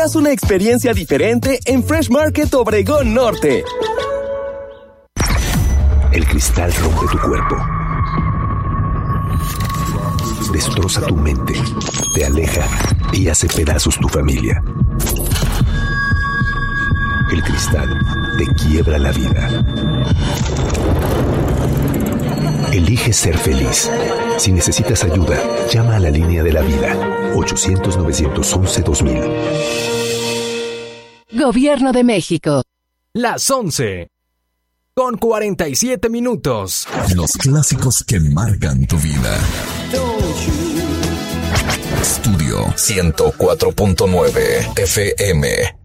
Haz una experiencia diferente en Fresh Market Obregón Norte. El cristal rompe tu cuerpo, destroza tu mente, te aleja y hace pedazos tu familia. El cristal te quiebra la vida. Elige ser feliz. Si necesitas ayuda, llama a la línea de la vida. 800-911-2000. Gobierno de México. Las 11:47. Los clásicos que marcan tu vida. Estudio 104.9 FM.